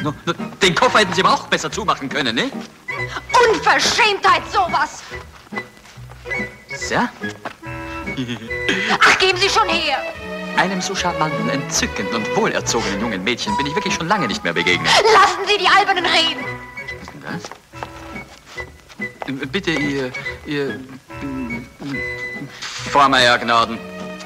Den Koffer hätten Sie aber auch besser zumachen können, ne? Unverschämtheit, sowas! So? Ach, geben Sie schon her! Einem so charmanten, entzückenden und wohlerzogenen jungen Mädchen bin ich wirklich schon lange nicht mehr begegnet. Lassen Sie die Albernen reden! Was ist denn das? Bitte, Ihr Frau Meier-Gnaden.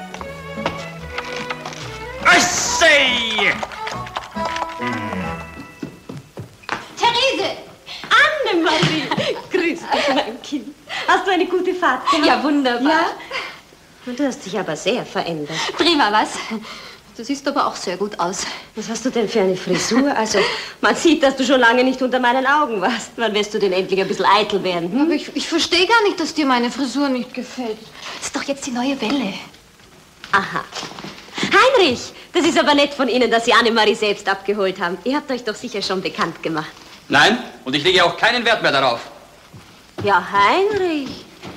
Therese! Annemarie! Grüß dich, mein Kind. Hast du eine gute Fahrt gehabt? Ja, wunderbar. Ja? Und du hast dich aber sehr verändert. Prima, was? Du siehst aber auch sehr gut aus. Was hast du denn für eine Frisur? Also, man sieht, dass du schon lange nicht unter meinen Augen warst. Wann wirst du denn endlich ein bisschen eitel werden? Hm? Aber ich verstehe gar nicht, dass dir meine Frisur nicht gefällt. Das ist doch jetzt die neue Welle. Aha. Heinrich, das ist aber nett von Ihnen, dass Sie Annemarie selbst abgeholt haben. Ihr habt euch doch sicher schon bekannt gemacht. Nein, und ich lege auch keinen Wert mehr darauf. Ja, Heinrich.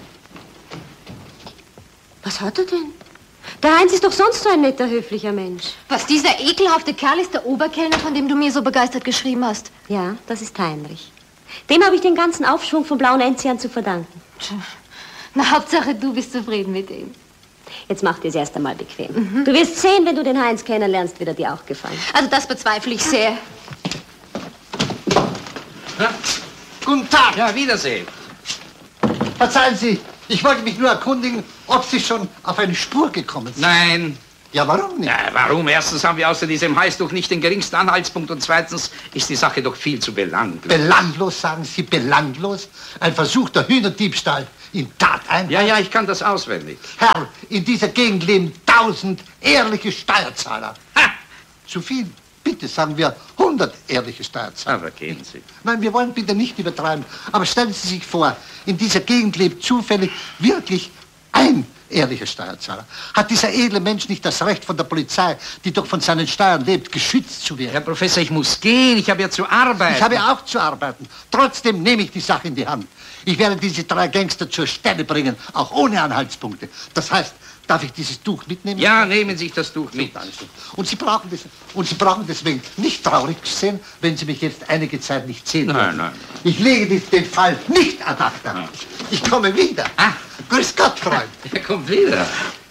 Was hat er denn? Der Heinz ist doch sonst so ein netter, höflicher Mensch. Was, dieser ekelhafte Kerl ist der Oberkellner, von dem du mir so begeistert geschrieben hast? Ja, das ist Heinrich. Dem habe ich den ganzen Aufschwung von Blauen Enzian zu verdanken. Na, Hauptsache, du bist zufrieden mit ihm. Jetzt mach dir es erst einmal bequem. Du wirst sehen, wenn du den Heinz kennenlernst, wird er dir auch gefallen. Also das bezweifle ich sehr. Ja? Guten Tag. Ja, Wiedersehen. Verzeihen Sie, ich wollte mich nur erkundigen, ob Sie schon auf eine Spur gekommen sind. Nein. Ja, warum nicht? Ja, warum? Erstens haben wir außer diesem Heißtuch nicht den geringsten Anhaltspunkt und zweitens ist die Sache doch viel zu belanglos. Belanglos, sagen Sie, belanglos? Ein versuchter Hühnerdiebstahl in Tateinheit? Ja, ich kann das auswendig. Herr, in dieser Gegend leben 1000 ehrliche Steuerzahler. Ha! Zu viel. Bitte sagen wir 100 ehrliche Steuerzahler. Aber gehen Sie. Nein, wir wollen bitte nicht übertreiben. Aber stellen Sie sich vor, in dieser Gegend lebt zufällig wirklich ein ehrlicher Steuerzahler. Hat dieser edle Mensch nicht das Recht von der Polizei, die doch von seinen Steuern lebt, geschützt zu werden? Herr Professor, ich muss gehen. Ich habe ja zu arbeiten. Ich habe auch zu arbeiten. Trotzdem nehme ich die Sache in die Hand. Ich werde diese 3 Gangster zur Stelle bringen, auch ohne Anhaltspunkte. Das heißt, darf ich dieses Tuch mitnehmen? Ja, nehmen Sie sich das Tuch mit. Und Sie brauchen deswegen nicht traurig sein, wenn Sie mich jetzt einige Zeit nicht sehen werden. Nein. Ich lege den Fall nicht ad acta. Ich komme wieder. Ah. Grüß Gott, Freund. Er kommt wieder.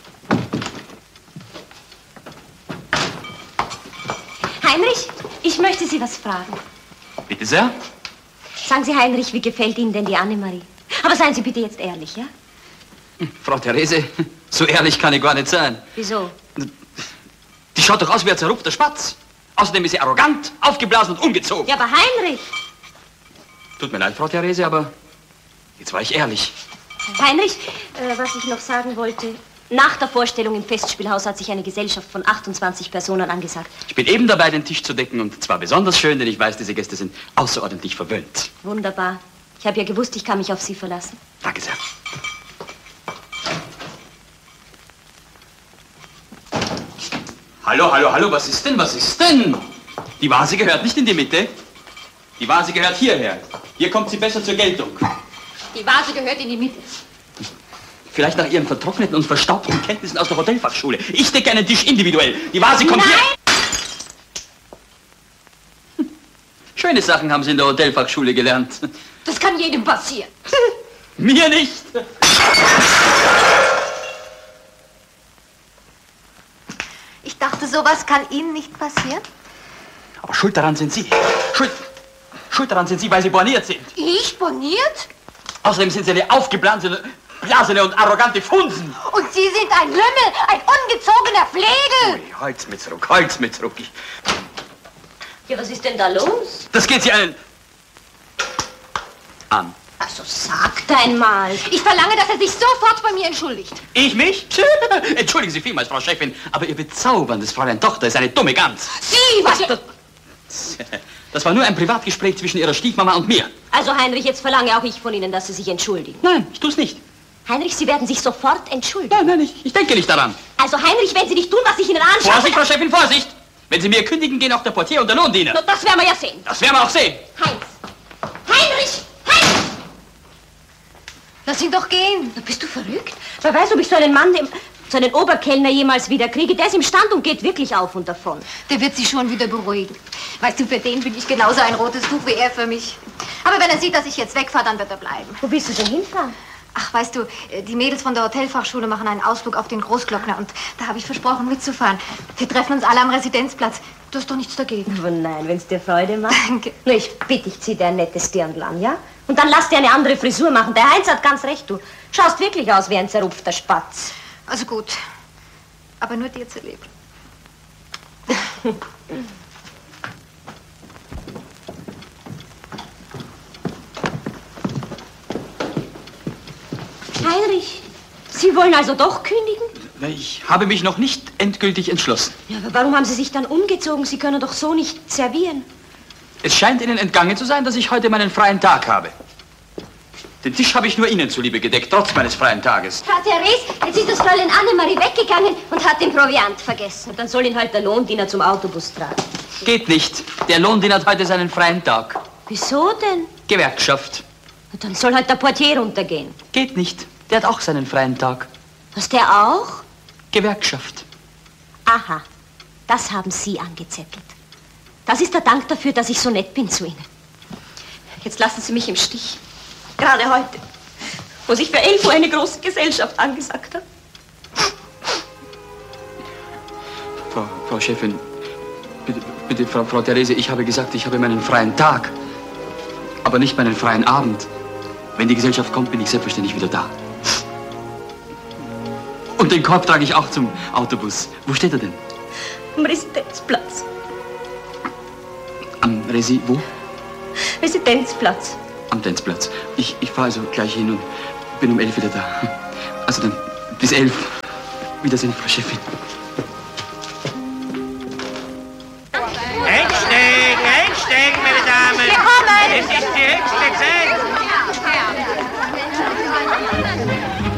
Heinrich, ich möchte Sie was fragen. Bitte sehr. Sagen Sie, Heinrich, wie gefällt Ihnen denn die Annemarie? Aber seien Sie bitte jetzt ehrlich, ja? Frau Therese, so ehrlich kann ich gar nicht sein. Wieso? Die schaut doch aus wie ein zerrupfter Spatz. Außerdem ist sie arrogant, aufgeblasen und ungezogen. Ja, aber Heinrich! Tut mir leid, Frau Therese, aber jetzt war ich ehrlich. Heinrich, was ich noch sagen wollte. Nach der Vorstellung im Festspielhaus hat sich eine Gesellschaft von 28 Personen angesagt. Ich bin eben dabei, den Tisch zu decken und zwar besonders schön, denn ich weiß, diese Gäste sind außerordentlich verwöhnt. Wunderbar. Ich habe ja gewusst, ich kann mich auf Sie verlassen. Danke sehr. Hallo, was ist denn? Die Vase gehört nicht in die Mitte. Die Vase gehört hierher. Hier kommt sie besser zur Geltung. Die Vase gehört in die Mitte. Vielleicht nach Ihren vertrockneten und verstaubten Kenntnissen aus der Hotelfachschule. Ich decke einen Tisch individuell. Die Vase kommt hier... Schöne Sachen haben Sie in der Hotelfachschule gelernt. Das kann jedem passieren. Mir nicht. Ich dachte, sowas kann Ihnen nicht passieren. Aber schuld daran sind Sie. Schuld daran sind Sie, weil Sie borniert sind. Ich borniert? Außerdem sind Sie eine aufgeblasene und arrogante Funsen. Und Sie sind ein Lümmel, ein ungezogener Flegel. Ui, Holz mit zurück. Ja, was ist denn da los? Das geht Sie allen an. Also sagt einmal. Ich verlange, dass er sich sofort bei mir entschuldigt. Ich mich? Entschuldigen Sie vielmals, Frau Chefin, aber Ihr bezauberndes Fräulein Tochter ist eine dumme Gans. Sie, was... Das war nur ein Privatgespräch zwischen Ihrer Stiefmama und mir. Also, Heinrich, jetzt verlange auch ich von Ihnen, dass Sie sich entschuldigen. Nein, ich tu's nicht. Heinrich, Sie werden sich sofort entschuldigen. Nein, ich denke nicht daran. Also, Heinrich, wenn Sie nicht tun, was ich Ihnen anschaue... Vorsicht, Frau Chefin, Vorsicht! Wenn Sie mir kündigen, gehen auch der Portier und der Lohndiener. No, das werden wir ja sehen. Das werden wir auch sehen. Heinz! Heinrich! Lass ihn doch gehen. Na, bist du verrückt? Wer weiß, ob ich so einen Mann dem... so einen Oberkellner jemals wieder kriege. Der ist im Stand und geht wirklich auf und davon. Der wird sich schon wieder beruhigen. Weißt du, für den bin ich genauso ein rotes Tuch wie er für mich. Aber wenn er sieht, dass ich jetzt wegfahre, dann wird er bleiben. Wo willst du denn hinfahren? Ach, weißt du, die Mädels von der Hotelfachschule machen einen Ausflug auf den Großglockner und da habe ich versprochen, mitzufahren. Wir treffen uns alle am Residenzplatz. Du hast doch nichts dagegen. Oh nein, wenn's dir Freude macht. Danke. Nur ich bitte dich, zieh dir ein nettes Dirndl an, ja? Und dann lass dir eine andere Frisur machen. Der Heinz hat ganz recht, du schaust wirklich aus wie ein zerrupfter Spatz. Also gut, aber nur dir zuliebe. Heinrich, Sie wollen also doch kündigen? Ich habe mich noch nicht endgültig entschlossen. Ja, aber warum haben Sie sich dann umgezogen? Sie können doch so nicht servieren. Es scheint Ihnen entgangen zu sein, dass ich heute meinen freien Tag habe. Den Tisch habe ich nur Ihnen zuliebe gedeckt, trotz meines freien Tages. Frau Therese, jetzt ist das Fräulein Annemarie weggegangen und hat den Proviant vergessen. Und dann soll ihn halt der Lohndiener zum Autobus tragen. Geht nicht. Der Lohndiener hat heute seinen freien Tag. Wieso denn? Gewerkschaft. Na, dann soll halt der Portier runtergehen. Geht nicht. Der hat auch seinen freien Tag. Was, der auch? Gewerkschaft. Aha, das haben Sie angezettelt. Das ist der Dank dafür, dass ich so nett bin zu Ihnen. Jetzt lassen Sie mich im Stich. Gerade heute, wo sich für 11 Uhr eine große Gesellschaft angesagt hat. Frau Chefin, bitte, Frau Therese, ich habe gesagt, ich habe meinen freien Tag, aber nicht meinen freien Abend. Wenn die Gesellschaft kommt, bin ich selbstverständlich wieder da. Und den Korb trage ich auch zum Autobus. Wo steht er denn? Am Residenzplatz. Am wo? Residenzplatz. Am Tänzplatz. Ich fahre also gleich hin und bin um 11 wieder da. Also dann bis 11. Wiedersehen, Frau Chefin.